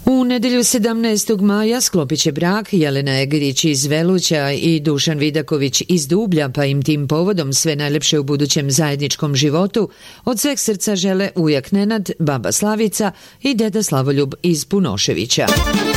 U nedelju 17. maja sklopit će brak Jelena Egerić iz Veluća i Dušan Vidaković iz Dublja, pa im tim povodom sve najlepše u budućem zajedničkom životu od sveg srca žele ujak Nenad, baba Slavica i deda Slavoljub iz Punoševića.